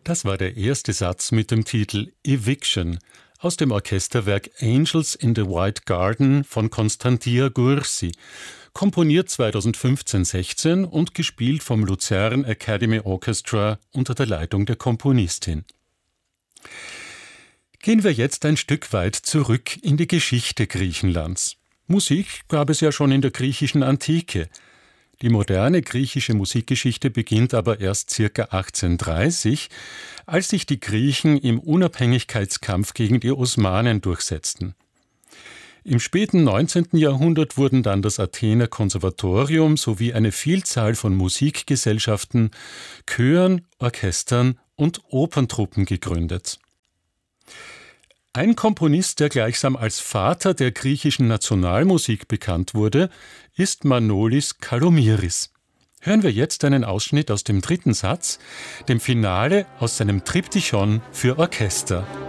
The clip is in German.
Das war der erste Satz mit dem Titel Eviction aus dem Orchesterwerk Angels in the White Garden von Constantia Gursi, komponiert 2015-16 und gespielt vom Luzern Academy Orchestra unter der Leitung der Komponistin. Gehen wir jetzt ein Stück weit zurück in die Geschichte Griechenlands. Musik gab es ja schon in der griechischen Antike. Die moderne griechische Musikgeschichte beginnt aber erst ca. 1830, als sich die Griechen im Unabhängigkeitskampf gegen die Osmanen durchsetzten. Im späten 19. Jahrhundert wurden dann das Athener Konservatorium sowie eine Vielzahl von Musikgesellschaften, Chören, Orchestern und Operntruppen gegründet. Ein Komponist, der gleichsam als Vater der griechischen Nationalmusik bekannt wurde, ist Manolis Kalomiris. Hören wir jetzt einen Ausschnitt aus dem dritten Satz, dem Finale aus seinem Triptychon für Orchester.